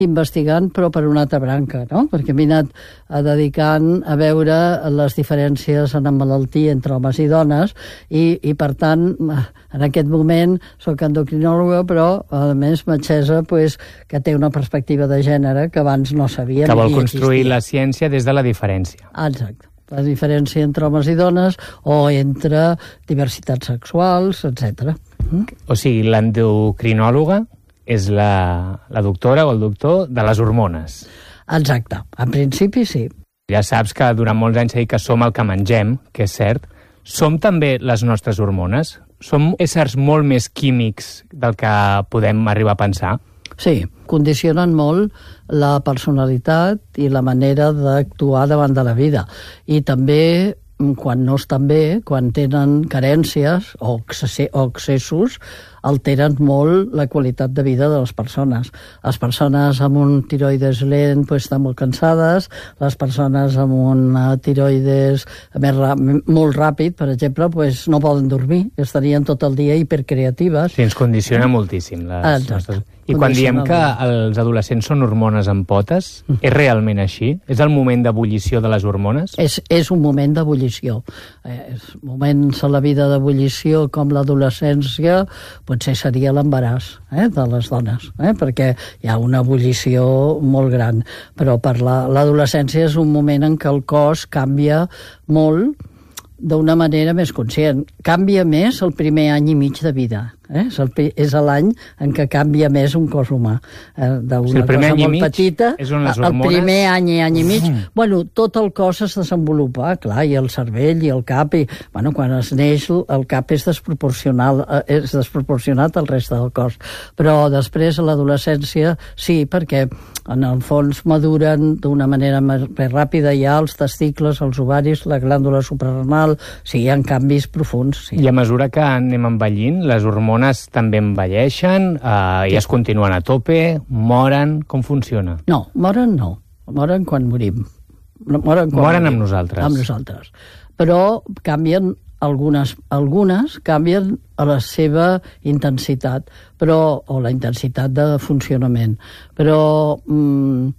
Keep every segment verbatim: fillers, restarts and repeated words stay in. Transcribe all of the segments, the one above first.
investigant, però per una altra branca, no? Perquè m'he anat dedicant a veure les diferències en la malaltia entre homes i dones i, i per tant, en aquest moment soc endocrinòloga, però a més metgessa pues, que té una perspectiva de gènere que abans no sabia. Que vol construir la ciència des de la diferència. Exacte. La diferència entre homes i dones o entre diversitats sexuals, etcètera. Mm? O sigui, l'endocrinòloga és la, la doctora o el doctor de les hormones. Exacte. En principi, sí. Ja saps que durant molts anys s'ha dit que som el que mengem, que és cert. Som també les nostres hormones? Som éssers molt més químics del que podem arribar a pensar? Sí, condicionen molt la personalitat i la manera d'actuar davant de la vida. I també, quan no estan bé, quan tenen carències o excessos, alteren molt la qualitat de vida de les persones. Les persones amb un tiroides lent pues, estan molt cansades, les persones amb un tiroides més molt ràpid, per exemple, pues, no poden dormir, estarien tot el dia hipercreatives. Sí, ens condiciona moltíssim. Les nostres... I quan diem que els adolescents són hormones en potes, és realment així? És el moment d'ebullició de les hormones? És, és un moment d'ebullició. Eh, moments a la vida d'ebullició com l'adolescència potser seria l'embaràs eh, de les dones, eh, perquè hi ha una ebullició molt gran. Però per l'adolescència és un moment en què el cos canvia molt d'una manera més conscient. Canvia més el primer any i mig de vida. Eh? És, el, és l'any en què canvia més un cos humà. Eh, D'una sí, cosa molt petita, és on les el hormones... primer any i any i mig, mm. bueno, tot el cos es desenvolupa, clar, i el cervell i el cap, i bueno, quan es neix el cap és desproporcional, és desproporcionat al reste del cos. Però després, a l'adolescència, sí, perquè en el fons maduren d'una manera més ràpida, hi ha els testicles, els ovaris, la glàndula suprarrenal, sí, hi ha canvis profuns. Sí. I a mesura que anem envellint, les hormones també envelleixen, eh, i es continuen a tope, moren, com funciona? No, moren no, moren quan morim. Moren, quan moren morim. amb nosaltres. Amb nosaltres. Però canvien algunes, algunes canvien a la seva intensitat, però, o la intensitat de funcionament. Però mm,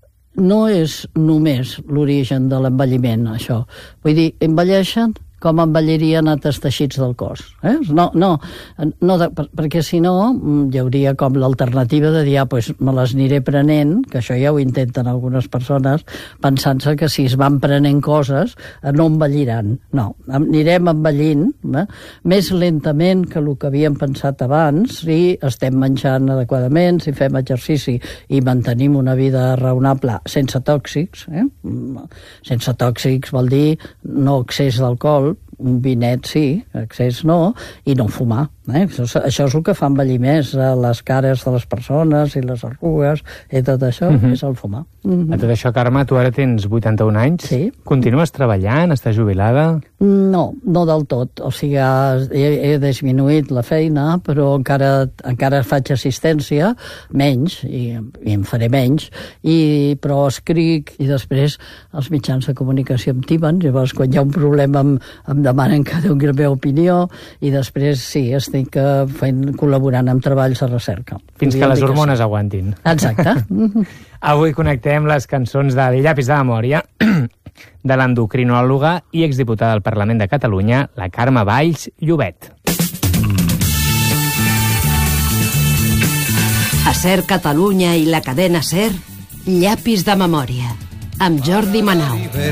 no és només l'origen de l'envelliment, això. Vull dir, envelleixen com envellirien altres teixits del cos. Eh? No, no, no de, per, perquè si no hi hauria com l'alternativa de dir, ah, pues me les aniré prenent, que això ja ho intenten algunes persones, pensant-se que si es van prenent coses no envelliran. No, anirem envellint eh? més lentament que el que havíem pensat abans si estem menjant adequadament, si fem exercici i mantenim una vida raonable sense tòxics. Eh? Sense tòxics vol dir no excés d'alcohol, un vinet sí, excés no, i no fumar. Eh? Això, això és el que fa envellir més eh, les cares de les persones i les arrugues i tot això, uh-huh. és el fumar. Uh-huh. A tot això, Carme, tu ara tens vuitanta-un anys? Sí. Continues treballant? Estàs jubilada? No, no del tot. O sigui, he, he disminuït la feina, però encara, encara faig assistència, menys, i, i em faré menys, i, però escric i després els mitjans de comunicació em tiben, llavors quan hi ha un problema em, em demanen que doni la meva opinió i després sí, estic fent, col·laborant amb treballs de recerca. Fins que les hormones aguantin. Exacte. Avui connectem les cançons del Llapis de Memòria de l'endocrinòloga i exdiputada del Parlament de Catalunya, la Carme Valls Llobet. A SER Catalunya i la cadena SER, Llapis de Memòria, amb Jordi Manau.